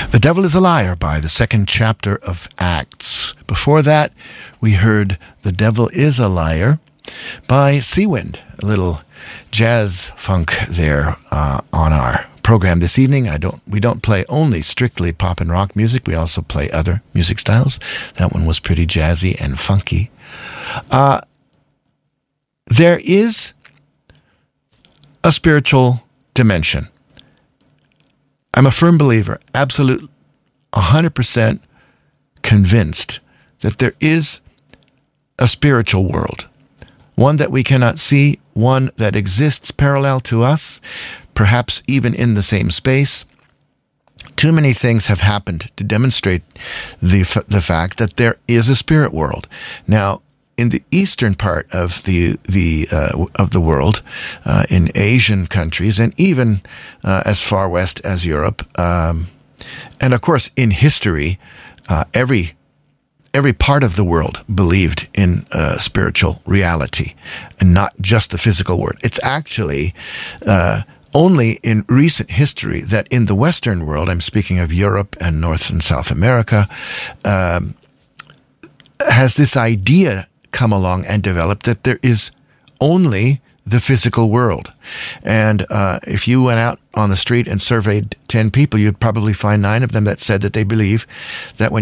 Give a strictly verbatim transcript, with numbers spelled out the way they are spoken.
The Devil is a Liar by the second chapter of Acts. Before that, we heard The Devil is a Liar by Seawind, a little jazz funk there uh, on our program this evening. I don't. We don't play only strictly pop and rock music. We also play other music styles. That one was pretty jazzy and funky. Uh, there is a spiritual dimension. I'm a firm believer, absolute, one hundred percent convinced that there is a spiritual world, one that we cannot see, one that exists parallel to us, perhaps even in the same space. Too many things have happened to demonstrate the the fact that there is a spirit world. Now, in the eastern part of the the uh, of the world, uh, in Asian countries, and even uh, as far west as Europe, um, and of course in history, uh, every every part of the world believed in uh, spiritual reality, and not just the physical world. It's actually uh, only in recent history that in the Western world, I'm speaking of Europe and North and South America, um, has this idea come along and developed that there is only the physical world. And uh, if you went out on the street and surveyed ten people, you'd probably find nine of them that said that they believe that when